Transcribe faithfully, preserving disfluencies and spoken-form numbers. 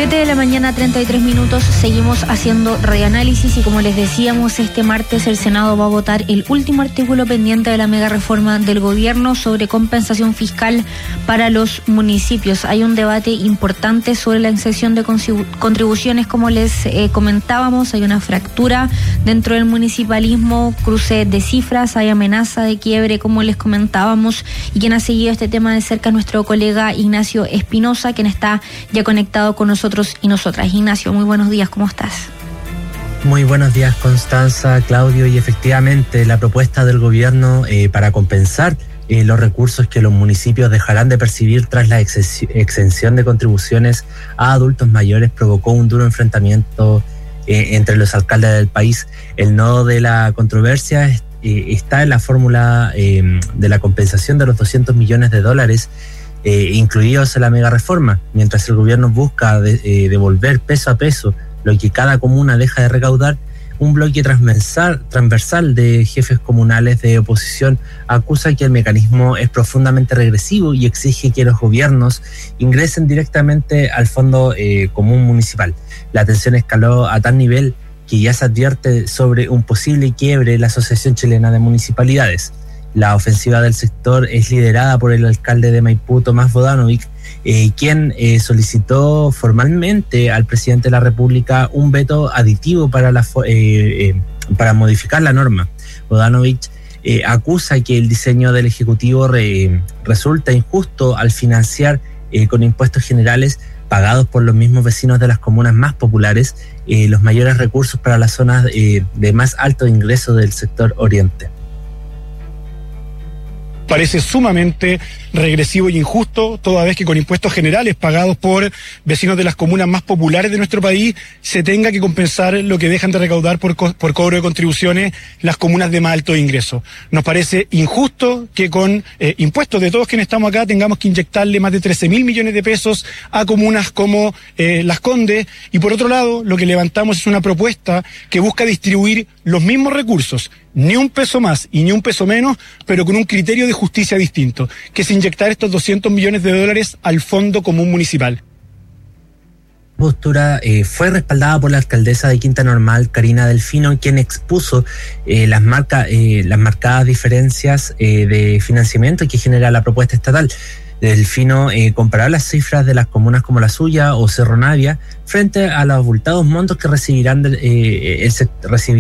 siete de la mañana, treinta y tres minutos, seguimos haciendo Radioanálisis y como les decíamos, este martes el Senado va a votar el último artículo pendiente de la mega reforma del gobierno sobre compensación fiscal para los municipios. Hay un debate importante sobre la exención de contribuciones, como les eh, comentábamos, hay una fractura dentro del municipalismo, cruce de cifras, hay amenaza de quiebre, como les comentábamos, y quien ha seguido este tema de cerca es nuestro colega Ignacio Espinosa, quien está ya conectado con nosotros y nosotras. Ignacio, muy buenos días, ¿cómo estás? Muy buenos días, Constanza, Claudio, y efectivamente la propuesta del gobierno eh, para compensar eh, los recursos que los municipios dejarán de percibir tras la ex- exención de contribuciones a adultos mayores provocó un duro enfrentamiento eh, entre los alcaldes del país. El nodo de la controversia es, eh, está en la fórmula eh, de la compensación de los doscientos millones de dólares Eh, incluidos en la mega reforma, mientras el gobierno busca de, eh, devolver peso a peso lo que cada comuna deja de recaudar. Un bloque transversal, transversal de jefes comunales de oposición acusa que el mecanismo es profundamente regresivo y exige que los gobiernos ingresen directamente al fondo eh, común municipal. La tensión escaló a tal nivel que ya se advierte sobre un posible quiebre en la Asociación Chilena de Municipalidades. La ofensiva del sector es liderada por el alcalde de Maipú, Tomás Vodanovic, eh, quien eh, solicitó formalmente al presidente de la República un veto aditivo para, la, eh, eh, para modificar la norma. Vodanovic eh, acusa que el diseño del Ejecutivo re, resulta injusto al financiar eh, con impuestos generales pagados por los mismos vecinos de las comunas más populares eh, los mayores recursos para las zonas eh, de más alto ingreso del sector oriente. Parece sumamente regresivo y injusto, toda vez que con impuestos generales pagados por vecinos de las comunas más populares de nuestro país se tenga que compensar lo que dejan de recaudar por, co- por cobro de contribuciones las comunas de más alto ingreso. Nos parece injusto que con eh, impuestos de todos quienes estamos acá tengamos que inyectarle más de trece mil millones de pesos a comunas como eh, Las Condes, y por otro lado lo que levantamos es una propuesta que busca distribuir los mismos recursos, ni un peso más y ni un peso menos, pero con un criterio de justicia distinto, que es inyectar estos doscientos millones de dólares al Fondo Común Municipal. La postura eh, fue respaldada por la alcaldesa de Quinta Normal, Karina Delfino, quien expuso eh, las, marca, eh, las marcadas diferencias eh, de financiamiento que genera la propuesta estatal. Delfino eh, comparó las cifras de las comunas como la suya o Cerro Navia frente a los abultados montos que recibirán del, eh, el, recibirán